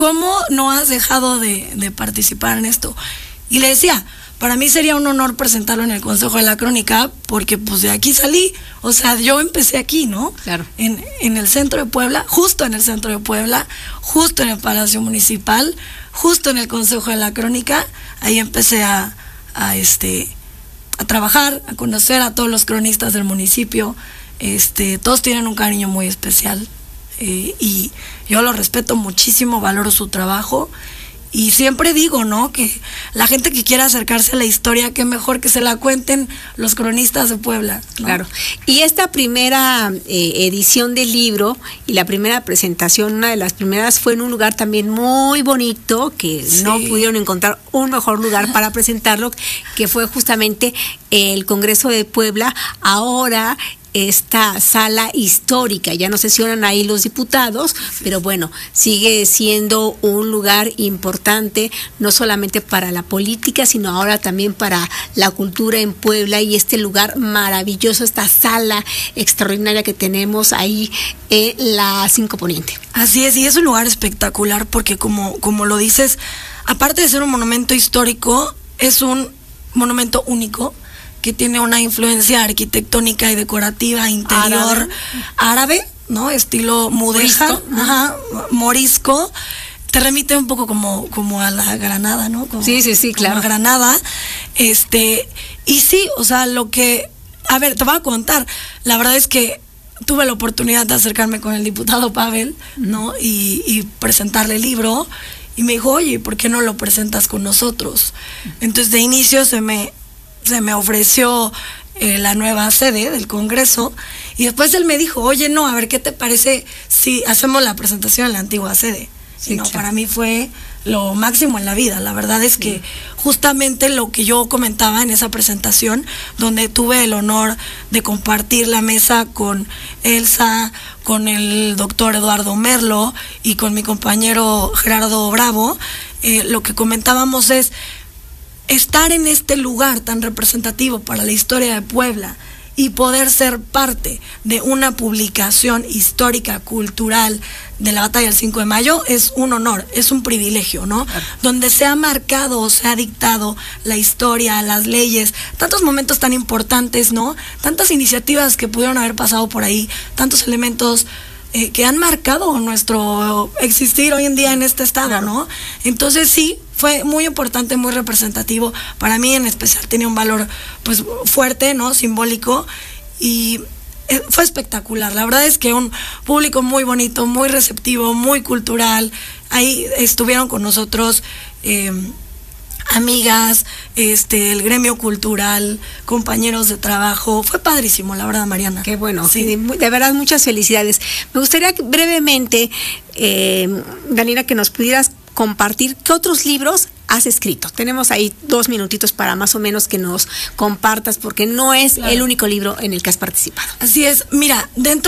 ¿cómo no has dejado de participar en esto? Y le decía, para mí sería un honor presentarlo en el Consejo de la Crónica, porque pues de aquí salí, o sea, yo empecé aquí, ¿no? Claro. En el centro de Puebla, justo en el centro de Puebla, justo en el Palacio Municipal, justo en el Consejo de la Crónica, ahí empecé a trabajar, a conocer a todos los cronistas del municipio. Todos tienen un cariño muy especial, y yo lo respeto muchísimo, valoro su trabajo. Y siempre digo, ¿no?, que la gente que quiera acercarse a la historia, qué mejor que se la cuenten los cronistas de Puebla, ¿no? Claro. Y esta primera edición del libro y la primera presentación, una de las primeras, fue en un lugar también muy bonito, que sí, no pudieron encontrar un mejor lugar para presentarlo, que fue justamente el Congreso de Puebla. Ahora esta sala histórica, ya no sesionan ahí los diputados, pero bueno, sigue siendo un lugar importante, no solamente para la política, sino ahora también para la cultura en Puebla, y este lugar maravilloso, esta sala extraordinaria que tenemos ahí en la 5 Poniente. Así es, y es un lugar espectacular porque como lo dices, aparte de ser un monumento histórico, es un monumento único, que tiene una influencia arquitectónica y decorativa interior árabe, ¿no? Estilo mudéjar, morisco. Te remite un poco como a la Granada, ¿no? Sí, claro. A Granada. Y sí, o sea, a ver, te voy a contar. La verdad es que tuve la oportunidad de acercarme con el diputado Pavel, ¿no? Y presentarle el libro. Y me dijo, oye, ¿por qué no lo presentas con nosotros? Entonces, de inicio se me ofreció la nueva sede del Congreso, y después él me dijo, oye, no, a ver, ¿qué te parece si hacemos la presentación en la antigua sede? Sí, y no, claro, para mí fue lo máximo en la vida. La verdad es que justamente lo que yo comentaba en esa presentación, donde tuve el honor de compartir la mesa con Elsa, con el doctor Eduardo Merlo y con mi compañero Gerardo Bravo, lo que comentábamos es estar en este lugar tan representativo para la historia de Puebla y poder ser parte de una publicación histórica, cultural de la batalla del 5 de mayo es un honor, es un privilegio, ¿no? Claro. Donde se ha marcado, se ha dictado la historia, las leyes, tantos momentos tan importantes, ¿no? Tantas iniciativas que pudieron haber pasado por ahí, tantos elementos que han marcado nuestro existir hoy en día en este estado, ¿no? Entonces sí, fue muy importante, muy representativo. Para mí en especial tenía un valor pues fuerte, ¿no? Simbólico, y fue espectacular. La verdad es que un público muy bonito, muy receptivo, muy cultural. Ahí estuvieron con nosotros amigas, el gremio cultural, compañeros de trabajo. Fue padrísimo, la verdad, Mariana. Qué bueno, sí. De verdad, muchas felicidades. Me gustaría que brevemente, Dalila, que nos pudieras compartir qué otros libros has escrito. Tenemos ahí 2 minutitos para más o menos que nos compartas, porque no es el único libro en el que has participado. Así es. Mira,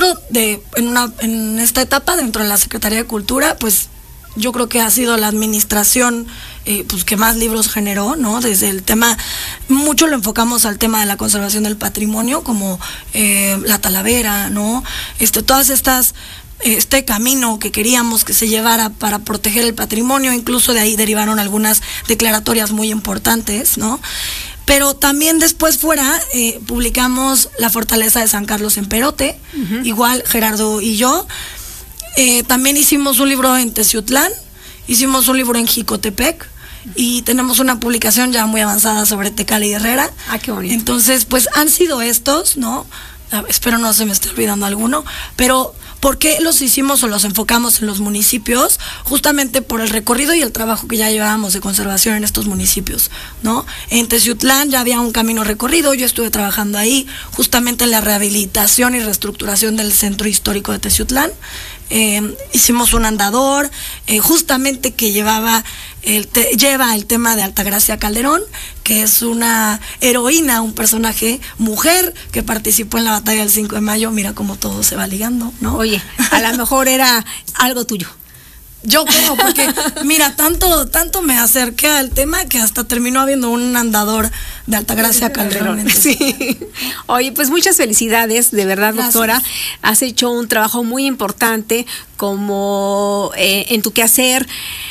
en esta etapa, dentro de la Secretaría de Cultura, pues yo creo que ha sido la administración pues que más libros generó, ¿no? Desde el tema, mucho lo enfocamos al tema de la conservación del patrimonio, como la Talavera, ¿no? Todas estas camino que queríamos que se llevara para proteger el patrimonio, incluso de ahí derivaron algunas declaratorias muy importantes, ¿no? Pero también después publicamos La Fortaleza de San Carlos en Perote, igual Gerardo y yo. También hicimos un libro en Teciutlán, hicimos un libro en Jicotepec, y tenemos una publicación ya muy avanzada sobre Tecali y Herrera. Ah, qué bonito. Entonces, pues han sido estos, ¿no? Espero no se me esté olvidando alguno, pero ¿por qué los hicimos o los enfocamos en los municipios? Justamente por el recorrido y el trabajo que ya llevábamos de conservación en estos municipios, ¿no? En Teciutlán ya había un camino recorrido, yo estuve trabajando ahí justamente en la rehabilitación y reestructuración del centro histórico de Teciutlán. Hicimos un andador justamente que lleva el tema de Altagracia Calderón, que es una heroína, un personaje mujer que participó en la batalla del 5 de mayo. Mira cómo todo se va ligando, ¿no? Oye, a lo mejor era algo tuyo. Yo creo, porque mira, tanto me acerqué al tema que hasta terminó habiendo un andador de Altagracia Calderón. Sí. Oye, pues muchas felicidades, de verdad, gracias, doctora. Has hecho un trabajo muy importante como en tu quehacer